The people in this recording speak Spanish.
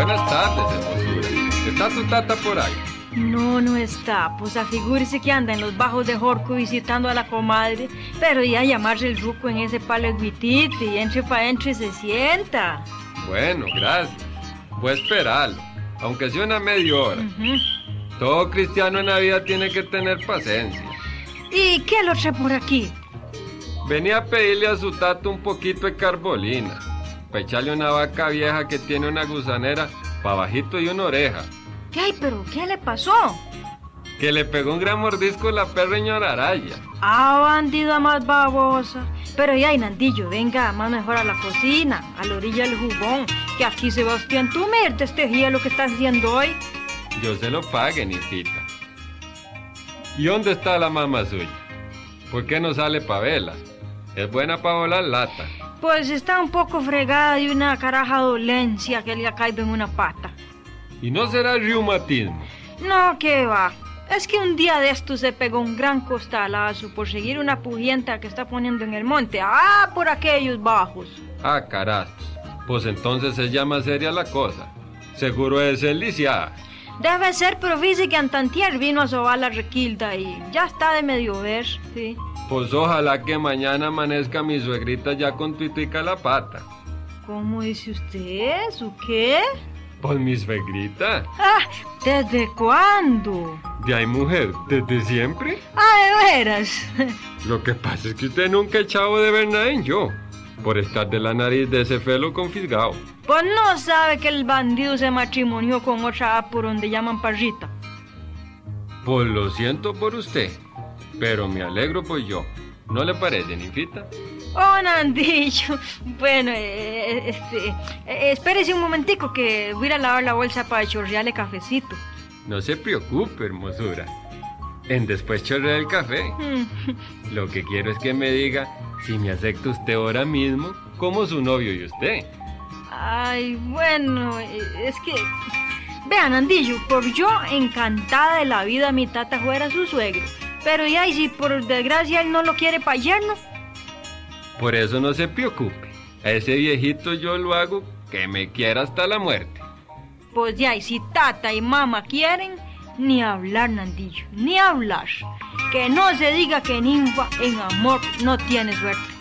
Buenas tardes, hermosura. ¿Está tu tata por ahí? No, no está. Pues afigúrese que anda en los bajos de Jorco visitando a la comadre. Pero ya llamarse el ruco en ese palo de guitite y entre pa' dentro y se sienta. Bueno, gracias. Voy a esperarlo, aunque sea una media hora. Todo cristiano en la vida tiene que tener paciencia. ¿Y qué lo trae por aquí? Venía a pedirle a su tata un poquito de carbolina, para echarle una vaca vieja que tiene una gusanera pa' bajito y una oreja. ¿Qué? ¿Pero qué le pasó? Que le pegó un gran mordisco la perra ñoraraya. Ah, bandida más babosa. Pero ya, Nandillo, venga, más mejor a la cocina, a la orilla del jugón, que aquí Sebastián, tú me este lo que estás haciendo hoy. Yo se lo pague, Nifita. ¿Y dónde está la mamá suya? ¿Por qué no sale pa' vela? Es buena pa' volar lata. Pues está un poco fregada de una caraja dolencia que le ha caído en una pata. ¿Y no será reumatismo? No, ¿qué va? Es que un día de estos se pegó un gran costalazo por seguir una pujienta que está poniendo en el monte. ¡Ah, por aquellos bajos! Ah, carajo. Pues entonces se llama seria la cosa. Seguro es ser lisiada. Debe ser, pero fíjese que Antantier vino a sobar la requilda y ya está de medio ver, sí. Pues ojalá que mañana amanezca mi suegrita ya con tuitica la pata. ¿Cómo dice usted? ¿Su qué? Pues mi suegrita. Ah, ¿desde cuándo? ¿De ahí, mujer? ¿Desde siempre? Ah, ¿de veras? Lo que pasa es que usted nunca ha echado de ver nada en yo, por estar de la nariz de ese felo confisgado. Pues no sabe que el bandido se matrimonió con otra por donde llaman parrita. Pues lo siento por usted, pero me alegro por yo. ¿No le parece, Ninfita? Oh, Nandillo. Bueno, espérese un momentico que voy a ir a lavar la bolsa para chorrearle cafecito. No se preocupe, hermosura. En después chorrear el café. Lo que quiero es que me diga si me acepta usted ahora mismo como su novio y usted. Ay, bueno, es que... Vean, Nandillo, por yo encantada de la vida mi tata fuera su suegro. Pero ya, y si por desgracia él no lo quiere pa' yerno. Por eso no se preocupe. A ese viejito yo lo hago que me quiera hasta la muerte. Pues ya, y si tata y mamá quieren, ni hablar, Nandillo, ni hablar. Que no se diga que ninfa en amor no tiene suerte.